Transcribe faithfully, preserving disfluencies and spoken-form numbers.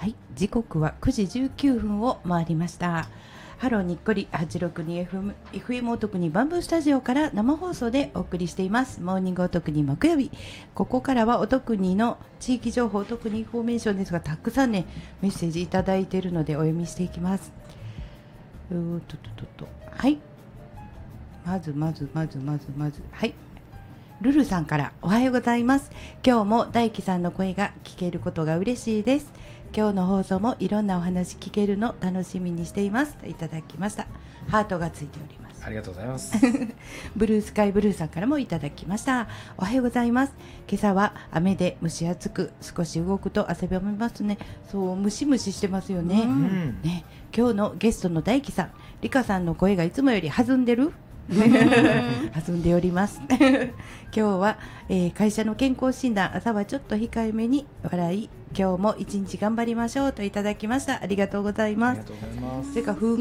はい、時刻はくじじゅうきゅうふんを回りました。ハローにっこり はちろくにエフエム, エフエム おとくにバンブースタジオから生放送でお送りしています。モーニングおとくに木曜日、ここからはおとくにの地域情報、おとくにインフォメーションですが、たくさんねメッセージいただいているのでお読みしていきます。うーととととはい、まずまずまずまずまずはい、ルルさんからおはようございます。今日も大輝さんの声が聞けることが嬉しいです。今日の放送もいろんなお話聞けるの楽しみにしています。いただきました。ハートがついております。 ありがとうございますブルースカイブルーさんからもいただきました。おはようございます。今朝は雨で蒸し暑く、少し動くと汗ばみますね。そうムシムシしてますよね、うん、ね。今日のゲストの大輝さん、リカさんの声がいつもより弾んでる弾んでおります今日は、えー、会社の健康診断、朝はちょっと控えめに笑い、今日も一日頑張りましょうといただきました。ありがとうございます。 ありがとうございます。 それから風